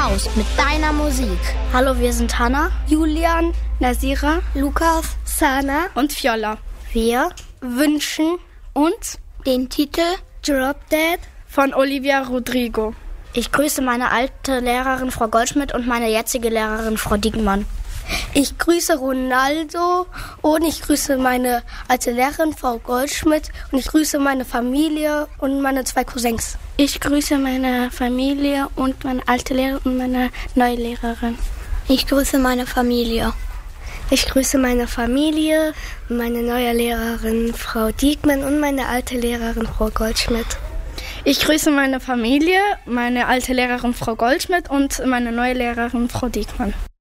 raus mit deiner Musik. Hallo, wir sind Hannah, Julian, Nasira, Lukas, Sana und Fjolla. Wir wünschen uns den Titel Drop Dead von Olivia Rodrigo. Ich grüße meine alte Lehrerin Frau Goldschmidt und meine jetzige Lehrerin Frau Diekmann. Ich grüße Ronaldo und ich grüße meine alte Lehrerin Frau Goldschmidt und ich grüße meine Familie und meine 2 Cousins. Ich grüße meine Familie und meine alte Lehrerin und meine neue Lehrerin. Ich grüße meine Familie. Ich grüße meine Familie, meine neue Lehrerin Frau Diekmann und meine alte Lehrerin Frau Goldschmidt. Ich grüße meine Familie, meine alte Lehrerin Frau Goldschmidt und meine neue Lehrerin Frau Diekmann.